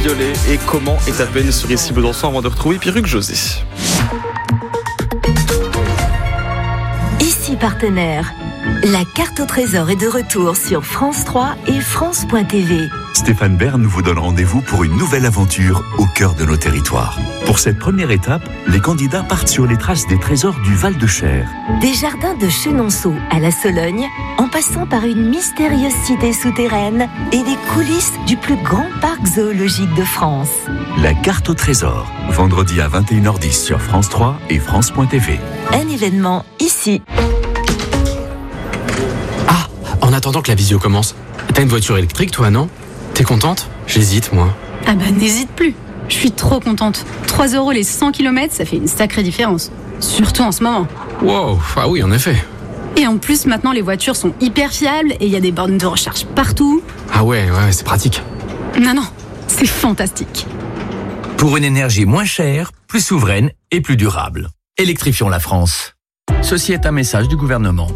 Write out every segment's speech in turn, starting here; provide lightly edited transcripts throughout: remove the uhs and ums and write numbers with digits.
violet et comment est à peine sur Ici Besançon avant de retrouver Pierruc José. Ici partenaire. La carte au trésor est de retour sur France 3 et France.tv. Stéphane Bern vous donne rendez-vous pour une nouvelle aventure au cœur de nos territoires. Pour cette première étape, les candidats partent sur les traces des trésors du Val-de-Cher. Des jardins de Chenonceau à la Sologne, en passant par une mystérieuse cité souterraine et les coulisses du plus grand parc zoologique de France. La carte au trésor, vendredi à 21h10 sur France 3 et France.tv. Un événement ici. En attendant que la visio commence, t'as une voiture électrique toi, non ? T'es contente ? J'hésite, moi. Ah bah n'hésite plus. Je suis trop contente. 3 € les 100 km, ça fait une sacrée différence. Surtout en ce moment. Wow, ah oui, en effet. Et en plus, maintenant, les voitures sont hyper fiables et il y a des bornes de recharge partout. Ah ouais, c'est pratique. Non, c'est fantastique. Pour une énergie moins chère, plus souveraine et plus durable. Électrifions la France. Ceci est un message du gouvernement.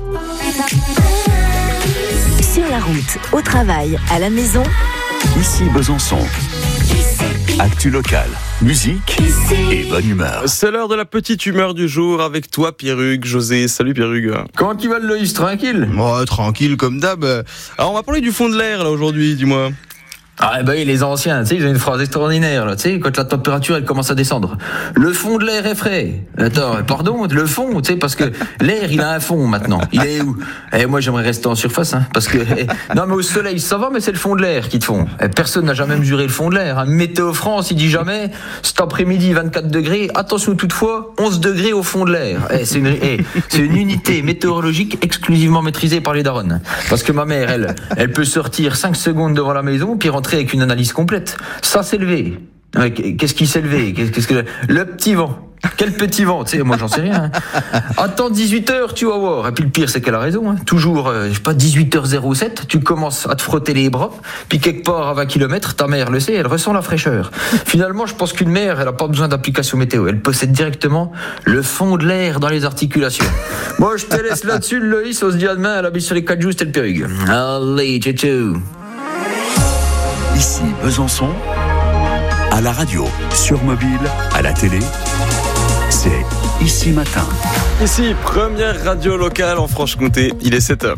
Sur la route, au travail, à la maison. Ici Besançon. Actu local, musique et bonne humeur. C'est l'heure de la petite humeur du jour avec toi Pierruc José. Salut Pierruc. Comment tu vas Loïs, tranquille ? Tranquille comme d'hab. Alors on va parler du fond de l'air là aujourd'hui, dis-moi. Ah bah oui, les anciens, tu sais, ils ont une phrase extraordinaire là, tu sais, quand la température elle commence à descendre. Le fond de l'air est frais. Attends, pardon, le fond, tu sais, parce que l'air il a un fond maintenant. Il est où ? Moi j'aimerais rester en surface, parce que non mais au soleil ça va, mais c'est le fond de l'air qui te fond. Personne n'a jamais mesuré le fond de l'air. Météo France, il dit jamais cet après-midi 24 degrés. Attention toutefois, 11 degrés au fond de l'air. C'est une unité météorologique exclusivement maîtrisée par les darons. Parce que ma mère, elle peut sortir 5 secondes devant la maison puis rentrer avec une analyse complète. Ça s'est levé. Qu'est-ce qui s'est levé ? Le petit vent. Quel petit vent, tu sais, moi j'en sais rien. Attends 18h, tu vas voir. Et puis le pire, c'est qu'elle a raison. Toujours, 18h07, tu commences à te frotter les bras, puis quelque part à 20 km, ta mère le sait, elle ressent la fraîcheur. Finalement, je pense qu'une mère, elle n'a pas besoin d'application météo. Elle possède directement le fond de l'air dans les articulations. Moi, je te laisse là-dessus, Loïs. On se dit à demain. À la bise sur les 4 jours, c'était le Pierruc. Allez, tchou. Ici Besançon, à la radio, sur mobile, à la télé, c'est Ici Matin. Ici, première radio locale en Franche-Comté, il est 7h.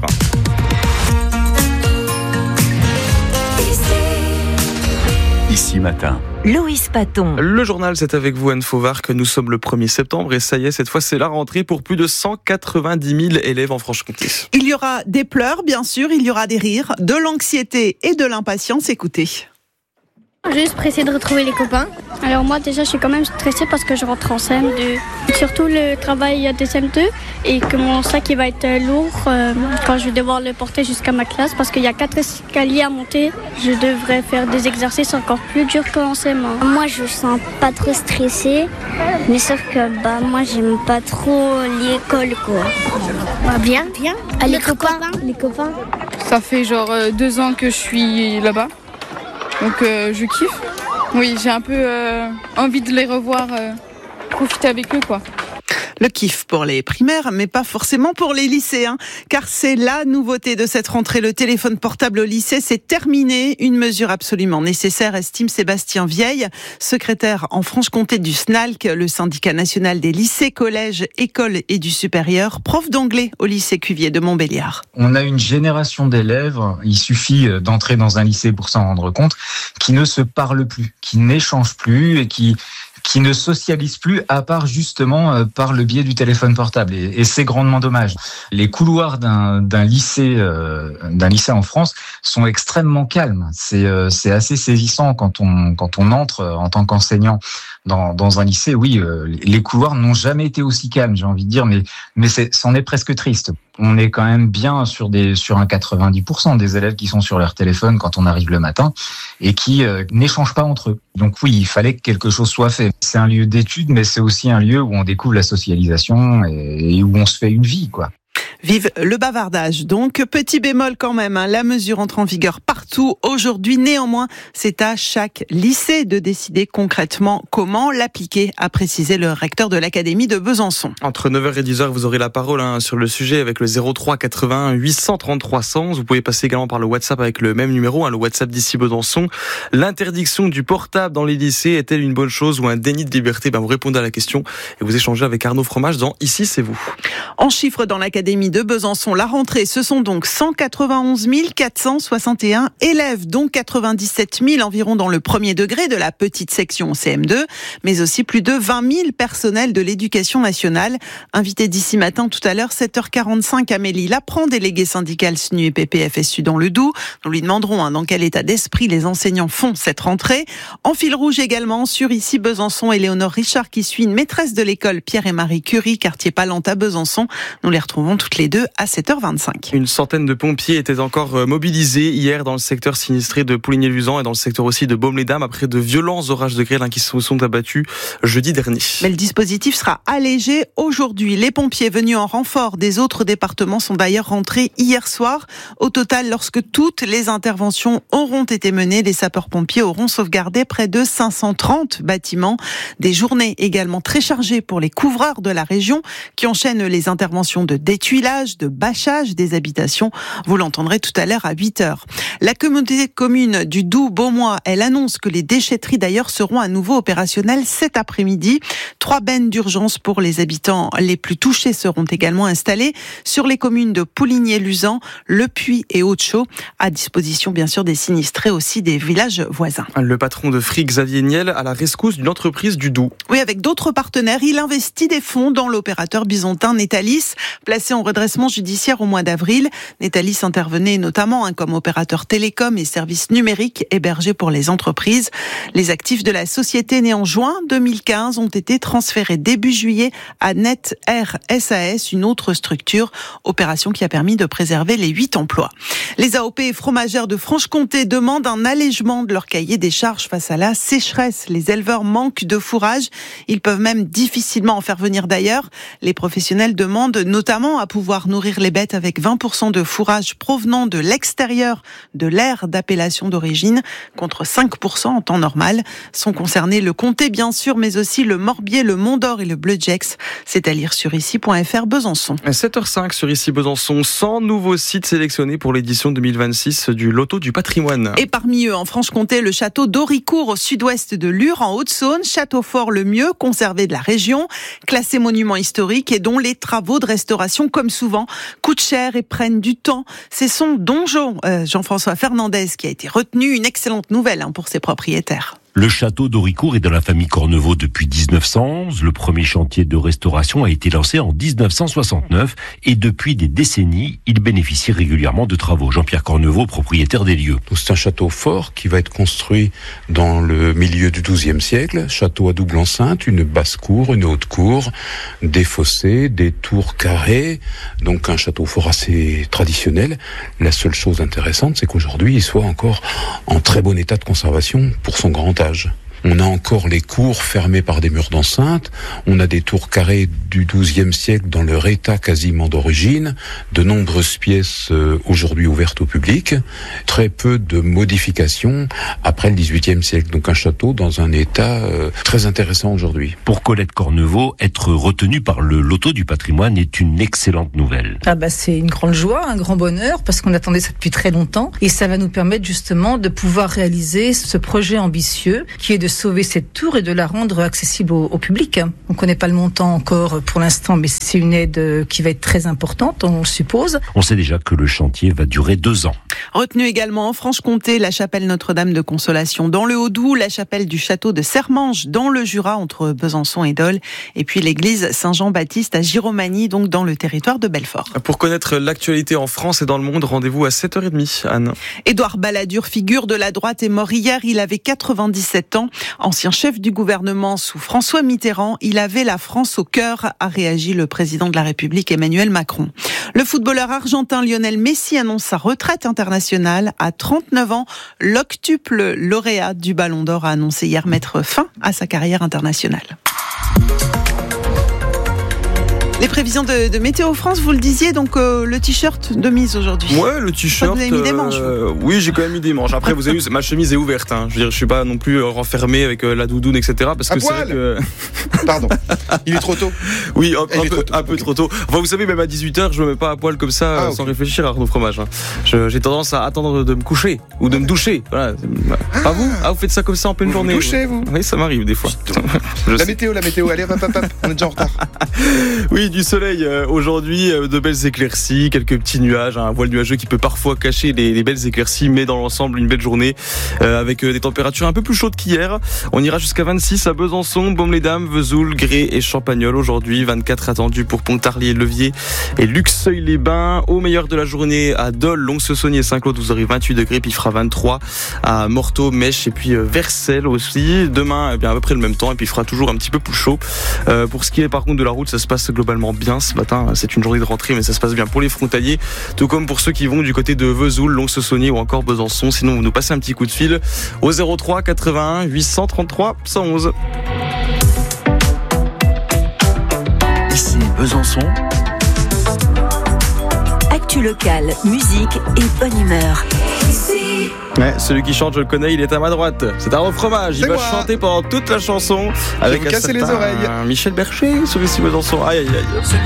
Ici Matin. Loïs Paton. Le journal, c'est avec vous, Anne Fauvard, que nous sommes le 1er septembre et ça y est, cette fois, c'est la rentrée pour plus de 190 000 élèves en Franche-Comté. Il y aura des pleurs, bien sûr, il y aura des rires, de l'anxiété et de l'impatience. Écoutez. Juste pressée de retrouver les copains. Alors moi déjà je suis quand même stressée parce que je rentre en CM2. Surtout le travail de CM2 et que mon sac il va être lourd quand je vais devoir le porter jusqu'à ma classe parce qu'il y a 4 escaliers à monter. Je devrais faire des exercices encore plus durs qu'en CM1. Moi je sens pas trop stressée, mais sauf que moi j'aime pas trop l'école quoi. Bien. Les copains. Ça fait genre 2 ans que je suis là-bas. Donc je kiffe. Oui, j'ai un peu envie de les revoir, profiter avec eux quoi. Le kiff pour les primaires, mais pas forcément pour les lycéens, car c'est la nouveauté de cette rentrée. Le téléphone portable au lycée, c'est terminé. Une mesure absolument nécessaire, estime Sébastien Vieille, secrétaire en Franche-Comté du SNALC, le syndicat national des lycées, collèges, écoles et du supérieur, prof d'anglais au lycée Cuvier de Montbéliard. On a une génération d'élèves, il suffit d'entrer dans un lycée pour s'en rendre compte, qui ne se parlent plus, qui n'échangent plus et qui ne socialisent plus à part justement par le biais du téléphone portable. Et c'est grandement dommage. Les couloirs d'un lycée en France sont extrêmement calmes. C'est assez saisissant quand on entre en tant qu'enseignant dans un lycée. Oui, les couloirs n'ont jamais été aussi calmes, j'ai envie de dire, mais c'en est presque triste. On est quand même bien sur un 90% des élèves qui sont sur leur téléphone quand on arrive le matin et qui n'échangent pas entre eux. Donc oui, il fallait que quelque chose soit fait. C'est un lieu d'étude, mais c'est aussi un lieu où on découvre la socialisation et où on se fait une vie, quoi. Vive le bavardage. Donc, petit bémol quand même, la mesure entre en vigueur partout aujourd'hui. Néanmoins, c'est à chaque lycée de décider concrètement comment l'appliquer, a précisé le recteur de l'Académie de Besançon. Entre 9h et 10h, vous aurez la parole sur le sujet avec le 03 81 833 100. Vous pouvez passer également par le WhatsApp avec le même numéro, le WhatsApp d'ici Besançon. L'interdiction du portable dans les lycées est-elle une bonne chose ou un déni de liberté? Vous répondez à la question et vous échangez avec Arnaud Fromage dans Ici c'est vous. En chiffres dans l'Académie de Besançon, la rentrée, ce sont donc 191 461 élèves, dont 97 000 environ dans le premier degré de la petite section CM2, mais aussi plus de 20 000 personnels de l'éducation nationale. Invité d'ici matin tout à l'heure, 7h45, Amélie Laprand, déléguée syndicale SNU et PPFSU dans le Doubs. Nous lui demanderons dans quel état d'esprit les enseignants font cette rentrée. En fil rouge également, sur Ici Besançon, Éléonore Richard qui suit une maîtresse de l'école Pierre et Marie Curie, quartier Palante à Besançon. Nous les retrouvons toutes les deux à 7h25. Une centaine de pompiers étaient encore mobilisés hier dans le secteur sinistré de Pouligny-Luzan et dans le secteur aussi de Baume-les-Dames après de violents orages de grêle qui se sont abattus jeudi dernier. Mais le dispositif sera allégé aujourd'hui. Les pompiers venus en renfort des autres départements sont d'ailleurs rentrés hier soir. Au total, lorsque toutes les interventions auront été menées, les sapeurs-pompiers auront sauvegardé près de 530 bâtiments. Des journées également très chargées pour les couvreurs de la région qui enchaînent les interventions de détuilage, de bâchage des habitations. Vous l'entendrez tout à l'heure à 8h. La communauté commune du Doubs-Beaumois, elle annonce que les déchetteries d'ailleurs seront à nouveau opérationnelles cet après-midi. 3 bennes d'urgence pour les habitants les plus touchés seront également installées sur les communes de Pouligny-Luzan, Le Puy et Haute-Chaux, à disposition bien sûr des sinistrés aussi des villages voisins. Le patron de Free, Xavier Niel, à la rescousse d'une entreprise du Doubs. Oui, avec d'autres partenaires, il investit des fonds dans l'opérateur byzantin Netalis, placé en redressement judiciaire au mois d'avril. Netalis intervenait notamment comme opérateur télécom et services numériques hébergés pour les entreprises. Les actifs de la société née en juin 2015 ont été transférés début juillet à NetAir SAS, une autre structure, opération qui a permis de préserver les 8 emplois. Les AOP et fromagères de Franche-Comté demandent un allègement de leur cahier des charges face à la sécheresse. Les éleveurs manquent de fourrage. Ils peuvent même difficilement en faire venir d'ailleurs. Les professionnels demandent notamment à pouvoir nourrir les bêtes avec 20% de fourrage provenant de l'extérieur de l'aire d'appellation d'origine, contre 5% en temps normal. Sont concernés le comté bien sûr, mais aussi le Morbier, le Mont-d'Or et le Bleu-Jex. C'est à lire sur ici.fr Besançon. 7h05 sur Ici Besançon, 100 nouveaux sites sélectionnés pour l'édition 2026 du Loto du patrimoine. Et parmi eux, en Franche-Comté, le château d'Auricourt au sud-ouest de Lure, en Haute-Saône, château fort le mieux conservé de la région, classé monument historique et dont les travaux de restauration, comme souvent, coûtent cher et prennent du temps. C'est son donjon, Jean-François Fernandez, qui a été retenu. Une excellente nouvelle pour ses propriétaires. Le château d'Auricourt est dans la famille Cornevaux depuis 1911. Le premier chantier de restauration a été lancé en 1969 et depuis des décennies, il bénéficie régulièrement de travaux. Jean-Pierre Cornevaux, propriétaire des lieux. C'est un château fort qui va être construit dans le milieu du XIIe siècle. Château à double enceinte, une basse cour, une haute cour, des fossés, des tours carrées. Donc un château fort assez traditionnel. La seule chose intéressante, c'est qu'aujourd'hui, il soit encore en très bon état de conservation pour son grand âge. On a encore les cours fermées par des murs d'enceinte. On a des tours carrées du XIIe siècle dans leur état quasiment d'origine. De nombreuses pièces aujourd'hui ouvertes au public. Très peu de modifications après le XVIIIe siècle. Donc un château dans un état très intéressant aujourd'hui. Pour Colette Cornevaux, être retenu par le Loto du patrimoine est une excellente nouvelle. C'est une grande joie, un grand bonheur, parce qu'on attendait ça depuis très longtemps. Et ça va nous permettre justement de pouvoir réaliser ce projet ambitieux qui est de sauver cette tour et de la rendre accessible au public. On ne connaît pas le montant encore pour l'instant, mais c'est une aide qui va être très importante, on le suppose. On sait déjà que le chantier va durer 2 ans. Retenu également en Franche-Comté, la chapelle Notre-Dame de Consolation dans le Haut-Doubs, la chapelle du château de Sermanges dans le Jura entre Besançon et Dole, et puis l'église Saint-Jean-Baptiste à Giromagny, donc dans le territoire de Belfort. Pour connaître l'actualité en France et dans le monde, rendez-vous à 7h30, Anne. Édouard Balladur, figure de la droite, est mort hier. Il avait 97 ans. Ancien chef du gouvernement sous François Mitterrand, il avait la France au cœur, a réagi le président de la République Emmanuel Macron. Le footballeur argentin Lionel Messi annonce sa retraite internationale à 39 ans. L'octuple lauréat du Ballon d'Or a annoncé hier mettre fin à sa carrière internationale. Les prévisions de Météo France, vous le disiez, donc le t-shirt de mise aujourd'hui. Ouais, le t-shirt. Vous avez mis des manches. Oui, j'ai quand même mis des manches. Après, vous avez vu, ma chemise est ouverte. Hein. Je veux dire, je suis pas non plus renfermé avec la doudoune, etc. Parce que c'est vrai que... Pardon. Il est trop tôt. Oui, un peu trop tôt. Enfin, vous savez, même à 18h, je me mets pas à poil comme ça, sans réfléchir à Arnaud Fromage. Hein. J'ai tendance à attendre de me coucher ou de me doucher. Voilà. Pas vous ? Vous faites ça comme ça en pleine journée. Douchez, vous ? Oui, ça m'arrive des fois. La météo. Allez, hop, on est déjà en retard. Oui, du soleil aujourd'hui, de belles éclaircies, quelques petits nuages, un voile nuageux qui peut parfois cacher les belles éclaircies, mais dans l'ensemble, une belle journée avec des températures un peu plus chaudes qu'hier. On ira jusqu'à 26 à Besançon, Baume-les-Dames, Vesoul, Grès et Champagnole. Aujourd'hui, 24 attendus pour Pontarlier, Levier et Luxeuil-les-Bains. Au meilleur de la journée, à Dole, Lons-le-Saunier et Saint-Claude, vous aurez 28 degrés, puis il fera 23 à Morteau, Mèche et puis Vercelles aussi. Demain, à peu près le même temps, et puis il fera toujours un petit peu plus chaud. Pour ce qui est par contre de la route, ça se passe globalement bien ce matin. C'est une journée de rentrée, mais ça se passe bien pour les frontaliers, tout comme pour ceux qui vont du côté de Vesoul, Lons-le-Saunier ou encore Besançon. Sinon, vous nous passez un petit coup de fil au 03 81 833 111. Ici Besançon. Actu locale, musique et bonne humeur. Ouais, celui qui chante, je le connais, il est à ma droite. C'est Arnaud Fromage. Il va chanter pendant toute la chanson avec casser les oreilles. Michel Berger sur Ici Besançon. Aïe aïe aïe.